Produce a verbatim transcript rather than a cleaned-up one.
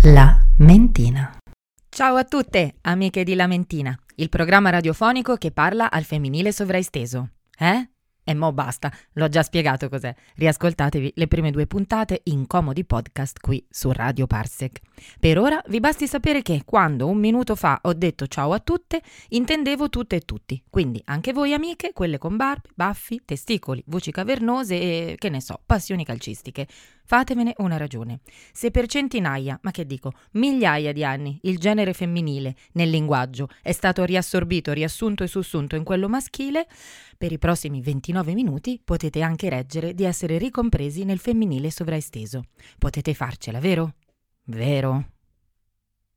La Mentina. Ciao a tutte, amiche di La Mentina, il programma radiofonico che parla al femminile sovraesteso. Eh? E mo' basta, l'ho già spiegato cos'è. Riascoltatevi le prime due puntate in comodi podcast qui su Radio Parsec. Per ora vi basti sapere che quando un minuto fa ho detto ciao a tutte, intendevo tutte e tutti. Quindi anche voi amiche, quelle con barbe, baffi, testicoli, voci cavernose e, che ne so, passioni calcistiche. Fatemene una ragione. Se per centinaia, ma che dico, migliaia di anni, il genere femminile nel linguaggio è stato riassorbito, riassunto e sussunto in quello maschile, per i prossimi ventinove minuti potete anche reggere di essere ricompresi nel femminile sovraesteso. Potete farcela, vero? Vero?